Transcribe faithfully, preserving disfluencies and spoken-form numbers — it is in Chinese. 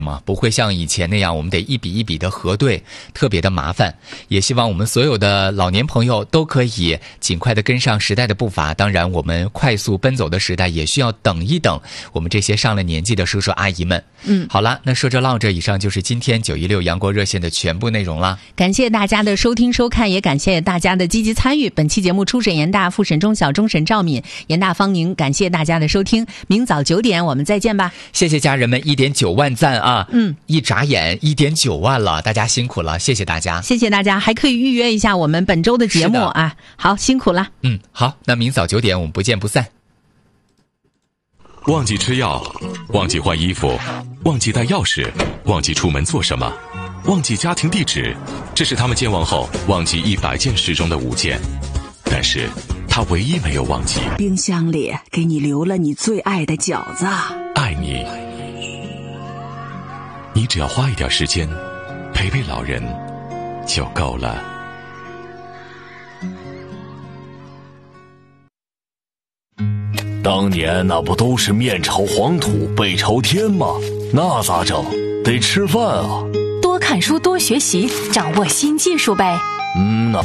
嘛，不会像以前那样我们得一笔一笔的核对，特别的麻烦。也希望我们所有的老年朋友都可以尽快的跟上时代的步伐。当然我们快速奔走的时代也需要等一等我们这些上了年纪的叔叔阿姨们。 嗯， 好了，那说着唠着，以上就是今天九一六阳国热线的全部内容啦。 感谢大家的收听收看，也感谢大家的积极参与。本期节目初审严大，复审中小，中审赵敏，严大方宁。感谢大家的收听，明早九点我们再见吧。 谢谢家人们，一点九万赞啊！ 嗯， 一眨眼一点九万了，大家辛苦了，谢谢大家， 谢谢大家，还可以预约一下我们本周的节目啊。好，辛苦了。 嗯，好，那明早九点我们不见不散。 忘记吃药，忘记换衣服，忘记带钥匙，忘记出门做什么，忘记家庭地址，这是他们健忘后忘记一百件事中的五件，但是他唯一没有忘记， 冰箱里给你留了你最爱的饺子。 爱你，你只要花一点时间陪陪老人就够了。 当年那不都是面朝黄土背朝天吗？那咋整？得吃饭啊！ 多看书，多学习，掌握新技术呗。 嗯，那